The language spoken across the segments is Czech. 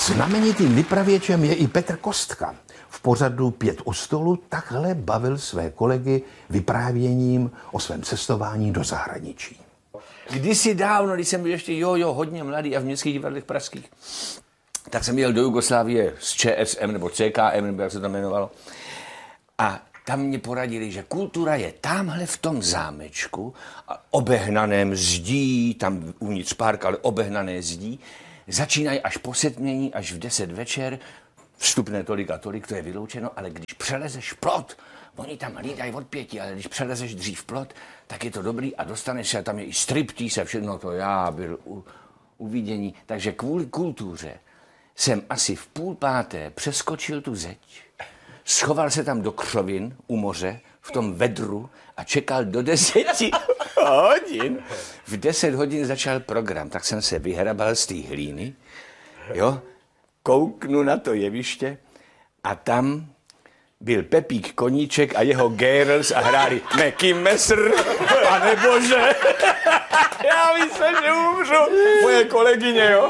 Znamenitým vypravěčem je i Petr Kostka. V pořadu 5 u stolu takhle bavil své kolegy vyprávěním o svém cestování do zahraničí. Kdysi dávno, když jsem byl ještě hodně mladý a v městských divadlech pražských, tak jsem jel do Jugoslávie s ČSM nebo CKM, nebo jak se to jmenovalo. A tam mě poradili, že kultura je tamhle v tom zámečku, obehnaném zdí, tam uvnitř park, ale obehnané zdí. Začínají až po setmění, až v 10 večer, vstupné tolik a tolik, to je vyloučeno, ale když přelezeš plot, oni tam hlídají od 5, ale když přelezeš dřív plot, tak je to dobrý a dostaneš se, tam je i striptease a všechno to, já byl uvidění. Takže kvůli kultuře jsem asi v 4:30 přeskočil tu zeď, schoval se tam do křovin u moře, v tom vedru a čekal do 10 hodin. V 10 hodin začal program, tak jsem se vyhrabal z té hlíny, jo, kouknu na to jeviště a tam byl Pepík Koníček a jeho Girls a hráli Meky Messer, pane bože. Já myslím, že umřu. Moje kolegyně, jo.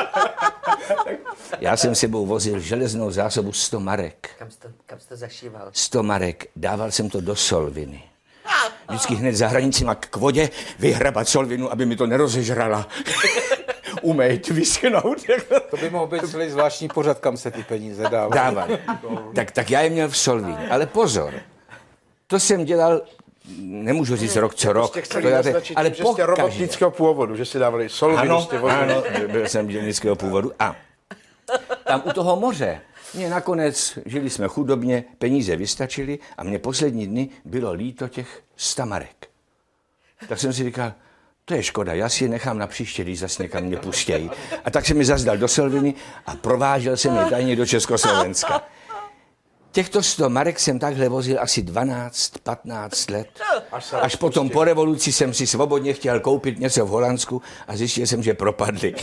Já jsem sebou vozil železnou zásobu 100 marek. Kam jsi to zašíval? 100 marek. Dával jsem to do solviny. Vždycky hned za hranicima k vodě vyhrabat solvinu, aby mi to nerozežrala. Umejt, vyschnout. To by mohl být celý zvláštní pořad, kam se ty peníze dávají. Tak já je měl v solvíně. Ale pozor, to jsem dělal, nemůžu říct rok co rok, ale že jste robotnického původu, že si dávali solvinu. Ano, byl jsem dělnického původu a tam u toho moře mě nakonec, žili jsme chudobně, peníze vystačily a mě poslední dny bylo líto těch 100 marek. Tak jsem si říkal, to je škoda, já si je nechám na příště, když zase někam mě pustějí. A tak jsem mi zazdal do solviny a provážel jsem je tajně do Československa. Těchto 100 marek jsem takhle vozil asi 12-15 let. Až potom po revoluci jsem si svobodně chtěl koupit něco v Holandsku a zjistil jsem, že propadly.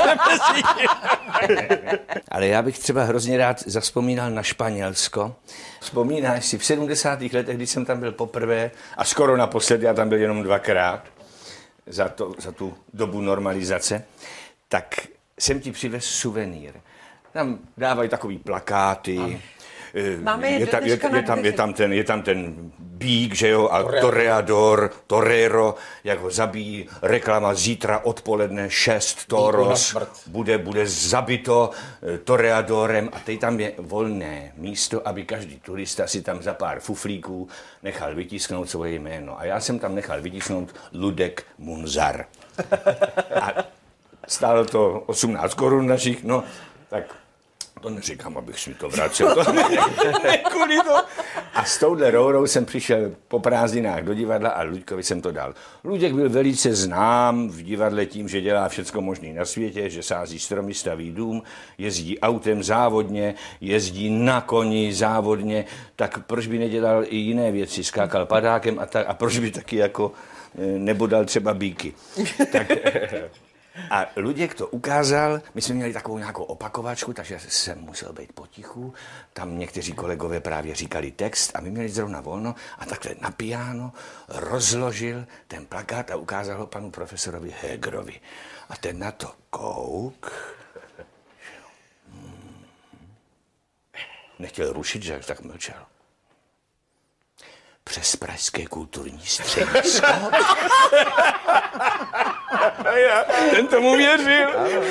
Ale já bych třeba hrozně rád zavzpomínal na Španělsko. Vzpomínáš si v 70. letech, když jsem tam byl poprvé a skoro naposled, já tam byl jenom 2krát za tu dobu normalizace, tak jsem ti přivez suvenýr. Tam dávají takový plakáty. Je tam ten bík, že jo, a toreador, torero, jak ho zabíjí, reklama zítra odpoledne 6 toros, bude zabito toreadorem a teď tam je volné místo, aby každý turista si tam za pár fuflíků nechal vytisknout svoje jméno. A já jsem tam nechal vytisknout Ludek Munzar. A stálo to 18 korun našich, no, tak to neříkám, abych si to vracel. Kvůli to. A s touhle rourou jsem přišel po prázdninách do divadla a Luďkovi jsem to dal. Luděk byl velice znám v divadle tím, že dělá všecko možné na světě, že sází stromy, staví dům, jezdí autem závodně, jezdí na koni závodně, tak proč by nedělal i jiné věci, skákal padákem a proč by taky jako nebodal třeba bíky. Tak, a Luděk to ukázal, my jsme měli takovou nějakou opakovačku, takže jsem musel být potichu, tam někteří kolegové právě říkali text a my měli zrovna volno a takhle na piano rozložil ten plakát a ukázal ho panu profesorovi Hegerovi. A ten na to kouk. Nechtěl rušit, že tak mlčel. Přes Pražské kulturní středisko. Ten tomu věřil.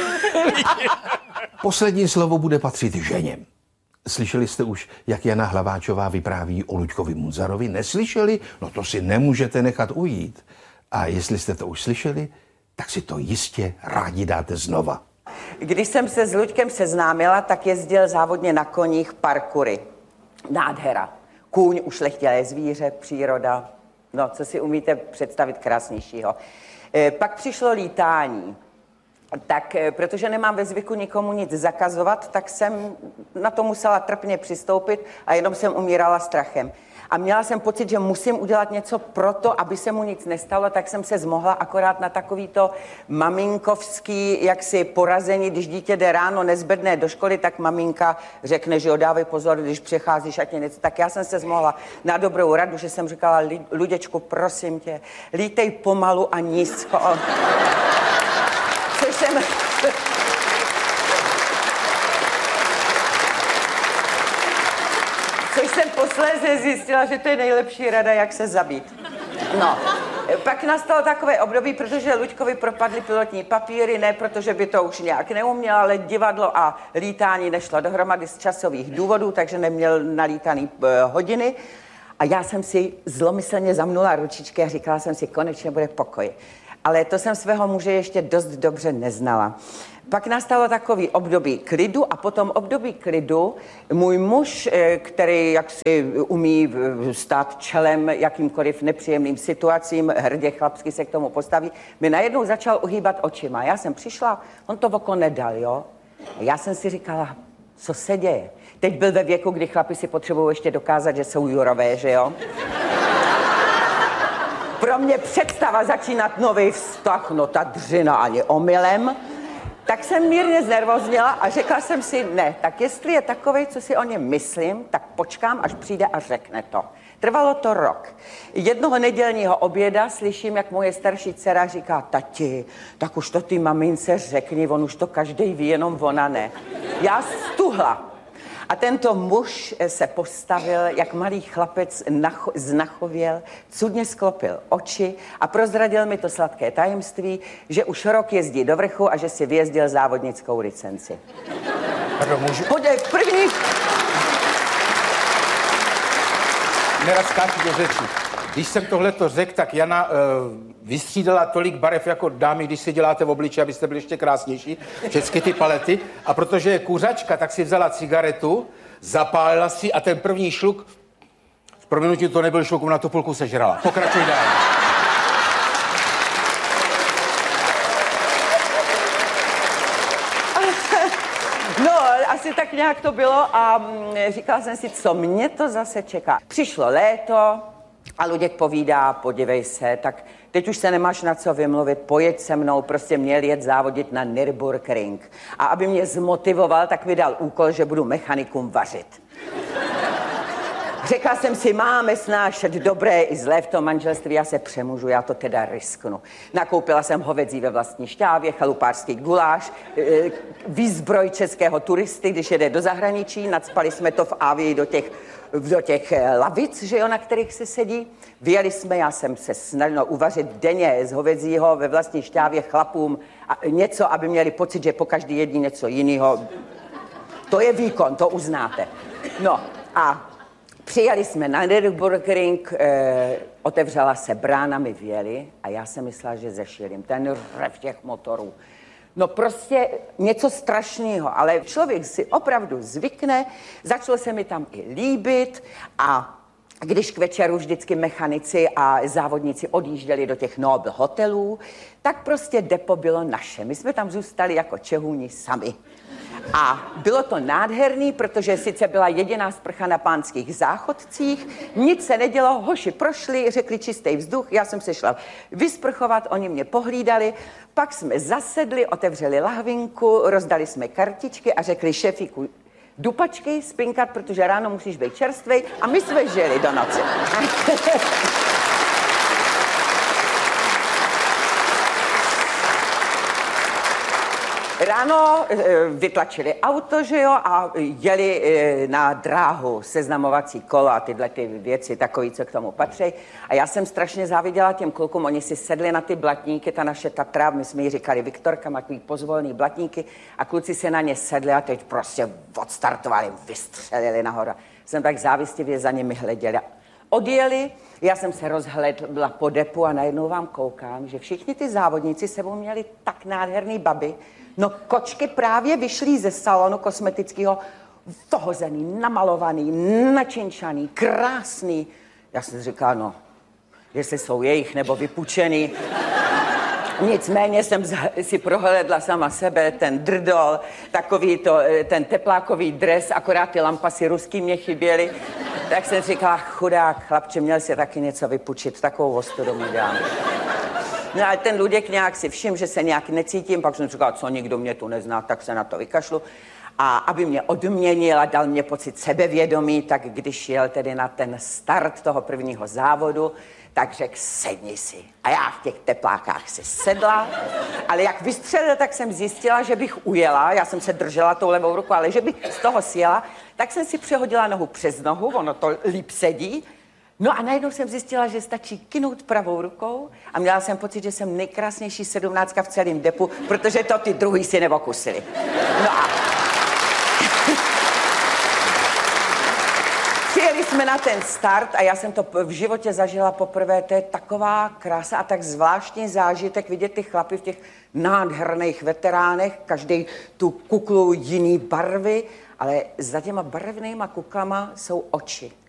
Poslední slovo bude patřit ženě. Slyšeli jste už, jak Jana Hlaváčová vypráví o Luďkovi Munzarovi? Neslyšeli? No to si nemůžete nechat ujít. A jestli jste to už slyšeli, tak si to jistě rádi dáte znova. Když jsem se s Luďkem seznámila, tak jezdil závodně na koních parkury. Nádhera. Kůň, ušlechtilé zvíře, příroda. No, co si umíte představit krásnějšího. Pak přišlo lítání. Tak, protože nemám ve zvyku nikomu nic zakazovat, tak jsem na to musela trpně přistoupit a jenom jsem umírala strachem. A měla jsem pocit, že musím udělat něco pro to, aby se mu nic nestalo, tak jsem se zmohla akorát na takovýto maminkovský, jaksi porazení, když dítě jde ráno nezbedné do školy, tak maminka řekne, že jo, dávej pozor, když přecházíš a tě něco. Tak já jsem se zmohla na dobrou radu, že jsem říkala, Luděčku, prosím tě, lítej pomalu a nízko. Což jsem... posléze zjistila, že to je nejlepší rada, jak se zabít. No, pak nastalo takové období, protože Luďkovi propadly pilotní papíry, ne protože by to už nějak neuměl, ale divadlo a lítání nešlo dohromady z časových důvodů, takže neměl nalítaný hodiny. A já jsem si zlomyslně zamnula ručičky a říkala jsem si, konečně bude pokoj. Ale to jsem svého muže ještě dost dobře neznala. Pak nastalo takový období klidu a potom období klidu můj muž, který jaksi umí stát čelem jakýmkoliv nepříjemným situacím, hrdě chlapsky se k tomu postaví, mi najednou začal uhýbat očima. Já jsem přišla, on to oko nedal, jo? A já jsem si říkala, co se děje? Teď byl ve věku, kdy chlapi si potřebují ještě dokázat, že jsou jurové, že jo? Pro mě představa začínat nový vztah, no ta dřina ani omylem. Tak jsem mírně znervozněla a řekla jsem si, ne, tak jestli je takovej, co si o něm myslím, tak počkám, až přijde a řekne to. Trvalo to rok. Jednoho nedělního oběda slyším, jak moje starší dcera říká, tati, tak už to ty mamince řekni, on už to každej ví, jenom ona ne. Já stuhla. A tento muž se postavil, jak malý chlapec znachověl, cudně sklopil oči a prozradil mi to sladké tajemství, že už rok jezdí do vrchu a že si vyjezdil závodnickou licenci. Pardon, můžu? V první... Nerad skáču do řeči. Když jsem tohleto řekl, tak Jana vystřídala tolik barev jako dámy, když si děláte v obličeji, abyste byli ještě krásnější, všechny ty palety. A protože je kuřačka, tak si vzala cigaretu, zapálila si a ten první šluk, v prominutí to nebyl šluk, na tu půlku sežrala. Pokračuj dál. No, asi tak nějak to bylo a říkala jsem si, co mě to zase čeká. Přišlo léto a Luděk povídá, podívej se, tak teď už se nemáš na co vymluvit, pojeď se mnou, prostě měl jet závodit na Nürburgring. A aby mě zmotivoval, tak mi dal úkol, že budu mechanikům vařit. Řekla jsem si, máme snášet dobré i zlé v tom manželství, já se přemůžu, já to teda risknu. Nakoupila jsem hovězí ve vlastní šťávě, chalupářský guláš, výzbroj českého turisty, když jede do zahraničí, nacpali jsme to v Avii do těch lavic, že jo, na kterých se sedí. Vyjeli jsme, já jsem se snažila uvařit denně z hovězího ve vlastní šťávě chlapům a něco, aby měli pocit, že po každý jedí něco jiného. To je výkon, to uznáte. No a přijeli jsme na Nürburgring, otevřela se brána, my vjeli a já jsem myslela, že zešilím. Ten řev těch motorů. No prostě něco strašného, ale člověk si opravdu zvykne, začalo se mi tam i líbit a když k večeru vždycky mechanici a závodníci odjížděli do těch Nobel hotelů, tak prostě depo bylo naše. My jsme tam zůstali jako čehůni sami. A bylo to nádherný, protože sice byla jediná sprcha na Pánských záchodcích, nic se nedělo, hoši prošli, řekli čistý vzduch, já jsem se šla vysprchovat, oni mě pohlídali, pak jsme zasedli, otevřeli lahvinku, rozdali jsme kartičky a řekli šéfíku, dupačky, spinkat, protože ráno musíš být čerstvej a my jsme žili do noci. Ráno vytlačili auto, že jo, a jeli na dráhu, seznamovací kolo a tyhle ty věci, takový, co k tomu patří. A já jsem strašně záviděla těm klukům, oni si sedli na ty blatníky, ta naše Tatra, my jsme jí říkali Viktorka, má takový pozvolný blatníky a kluci se na ně sedli a teď prostě odstartovali, vystřelili nahoru. Jsem tak závistivě za nimi hleděla. Odjeli, já jsem se rozhlédla po depu a najednou vám koukám, že všichni ty závodníci sebou měli tak nádherný baby. No kočky právě vyšly ze salonu kosmetického, vohozený, namalovaný, načinčaný, krásný. Já jsem říkala, no, jestli jsou jejich nebo vypučený. Nicméně jsem si prohlédla sama sebe, ten drdol, takový to, ten teplákový dres, akorát ty lampasy ruský mě chyběly. Tak jsem říkala, chudák chlapče, měl si taky něco vypučit, takovou ostudu mu dělám. No a ten Luděk nějak si všiml, že se nějak necítím, pak jsem říkala, co nikdo mě tu nezná, tak se na to vykašlu. A aby mě odměnil a dal mě pocit sebevědomí, tak když jel tedy na ten start toho prvního závodu, tak řekl, sedni si. A já v těch teplákách si sedla, ale jak vystřelil, tak jsem zjistila, že bych ujela, já jsem se držela tou levou rukou, ale že bych z toho sjela, tak jsem si přehodila nohu přes nohu, ono to líp sedí. No a najednou jsem zjistila, že stačí kynout pravou rukou a měla jsem pocit, že jsem nejkrásnější 17 v celém depu, protože to ty druhý si neokusili. No a přijeli jsme na ten start a já jsem to v životě zažila poprvé. To je taková krása a tak zvláštní zážitek vidět ty chlapy v těch nádherných veteránech, každý tu kuklu jiný barvy, ale za těma barevnýma kuklama jsou oči.